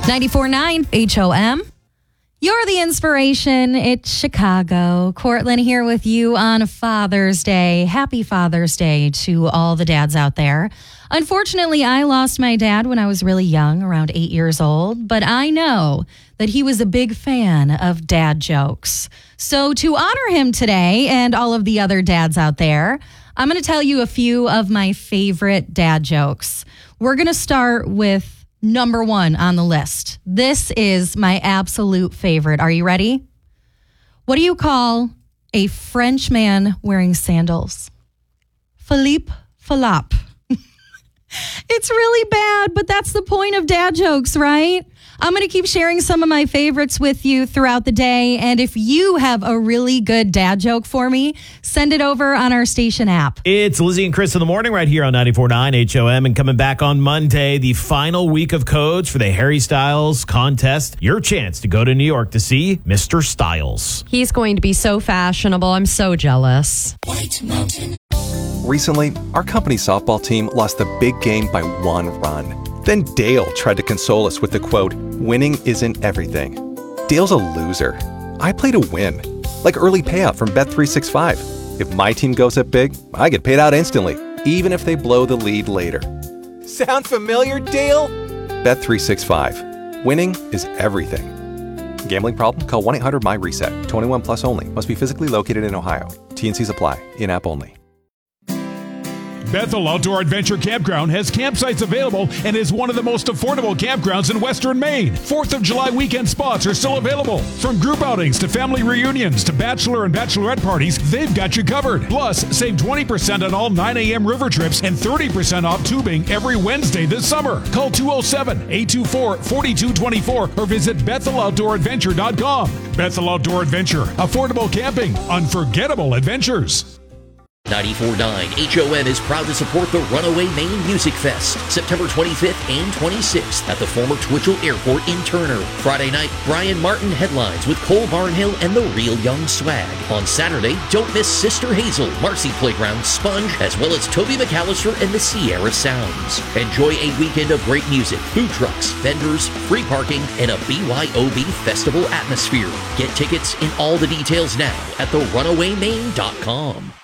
94.9 HOM. You're the inspiration. It's Chicago. Cortland here with you on Father's Day. Happy Father's Day to all the dads out there. Unfortunately, I lost my dad when I was really young, around 8 years old, but I know that he was a big fan of dad jokes. So to honor him today and all of the other dads out there, I'm going to tell you a few of my favorite dad jokes. We're going to start with number one on the list. This is my absolute favorite. Are you ready? What do you call a French man wearing sandals? Philippe Fallope. It's really bad, but that's the point of dad jokes, right? I'm going to keep sharing some of my favorites with you throughout the day. And if you have a really good dad joke for me, send it over on our station app. It's Lizzie and Chris in the morning right here on 94.9 HOM. And coming back on Monday, the final week of codes for the Harry Styles contest. Your chance to go to New York to see Mr. Styles. He's going to be so fashionable. I'm so jealous. White Mountain. Recently, our company's softball team lost the big game by 1 run. Then Dale tried to console us with the quote, "Winning isn't everything." Dale's a loser. I play to win. Like early payout from Bet365. If my team goes up big, I get paid out instantly, even if they blow the lead later. Sound familiar, Dale? Bet365. Winning is everything. Gambling problem? Call 1-800-MY-RESET. 21 plus only. Must be physically located in Ohio. T&Cs apply. In-app only. Bethel Outdoor Adventure Campground has campsites available and is one of the most affordable campgrounds in Western Maine. 4th of July weekend spots are still available. From group outings to family reunions to bachelor and bachelorette parties, they've got you covered. Plus, save 20% on all 9 a.m. river trips and 30% off tubing every Wednesday this summer. Call 207-824-4224 or visit BethelOutdoorAdventure.com. Bethel Outdoor Adventure. Affordable camping. Unforgettable adventures. 94.9 HOM is proud to support the Runaway Maine Music Fest, September 25th and 26th at the former Twitchell Airport in Turner. Friday night, Brian Martin headlines with Cole Barnhill and the Real Young Swag. On Saturday, don't miss Sister Hazel, Marcy Playground, Sponge, as well as Toby McAllister and the Sierra Sounds. Enjoy a weekend of great music, food trucks, vendors, free parking, and a BYOB festival atmosphere. Get tickets and all the details now at therunawaymaine.com.